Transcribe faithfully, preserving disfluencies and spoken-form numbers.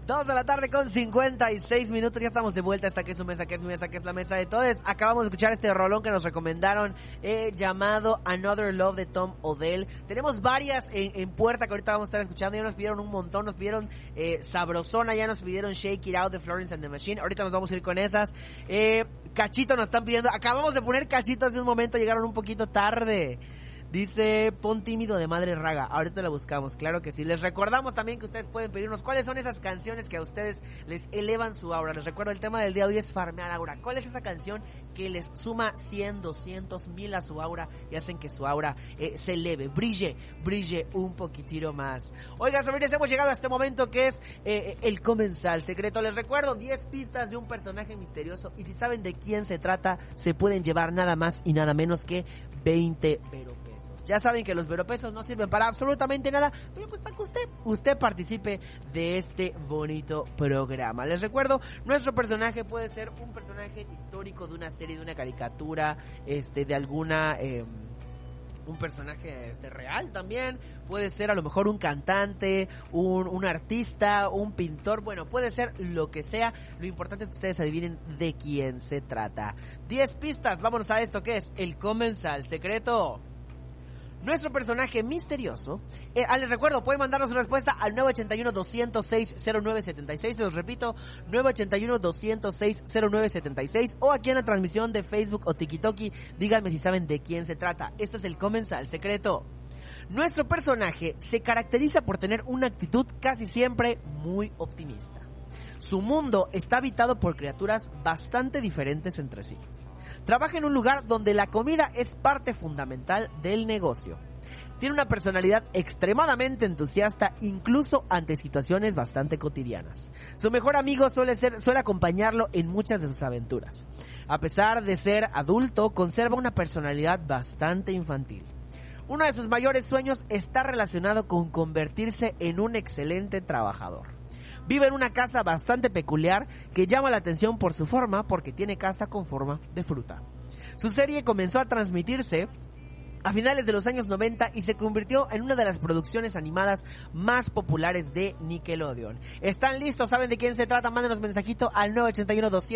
Dos de la tarde con cincuenta y seis minutos, ya estamos de vuelta. Esta que es su mesa, que es mi mesa, que es la mesa de todos. Acabamos de escuchar este rolón que nos recomendaron, eh, llamado Another Love de Tom Odell. Tenemos varias en, en puerta que ahorita vamos a estar escuchando. Ya nos pidieron un montón, nos pidieron eh, Sabrosona, ya nos pidieron Shake It Out de Florence and the Machine. Ahorita nos vamos a ir con esas. Eh, Cachito nos están pidiendo, acabamos de poner Cachito hace un momento, llegaron un poquito tarde. Dice, pon Tímido de Madre Raga. Ahorita la buscamos, claro que sí. Les recordamos también que ustedes pueden pedirnos cuáles son esas canciones que a ustedes les elevan su aura. Les recuerdo, el tema del día de hoy es farmear aura. ¿Cuál es esa canción que les suma cien, doscientos, mil a su aura y hacen que su aura eh, se eleve, brille, brille un poquitito más? Oiga, señores, hemos llegado a este momento que es eh, el comensal secreto. Les recuerdo, diez pistas de un personaje misterioso, y si saben de quién se trata, se pueden llevar nada más y nada menos que veinte veropesos. Ya saben que los veropesos no sirven para absolutamente nada, pero pues para que usted, usted participe de este bonito programa. Les recuerdo, nuestro personaje puede ser un personaje histórico de una serie, de una caricatura, este, de alguna, eh, un personaje este, real también. Puede ser a lo mejor un cantante, un, un artista, un pintor. Bueno, puede ser lo que sea. Lo importante es que ustedes adivinen de quién se trata. diez pistas, vámonos a esto que es el comensal secreto. Nuestro personaje misterioso, eh, ah, les recuerdo, pueden mandarnos su respuesta al nueve ocho uno, dos cero seis, cero nueve siete seis, los repito, nueve ocho uno, dos cero seis, cero nueve siete seis, o aquí en la transmisión de Facebook o TikTok, díganme si saben de quién se trata. Este es el comensal secreto. Nuestro personaje se caracteriza por tener una actitud casi siempre muy optimista. Su mundo está habitado por criaturas bastante diferentes entre sí. Trabaja en un lugar donde la comida es parte fundamental del negocio. Tiene una personalidad extremadamente entusiasta, incluso ante situaciones bastante cotidianas. Su mejor amigo suele ser, suele acompañarlo en muchas de sus aventuras. A pesar de ser adulto, conserva una personalidad bastante infantil. Uno de sus mayores sueños está relacionado con convertirse en un excelente trabajador. Vive en una casa bastante peculiar que llama la atención por su forma, porque tiene casa con forma de fruta. Su serie comenzó a transmitirse a finales de los años noventa y se convirtió en una de las producciones animadas más populares de Nickelodeon. ¿Están listos? ¿Saben de quién se trata? Mándenos mensajito al nueve ocho uno, dos cero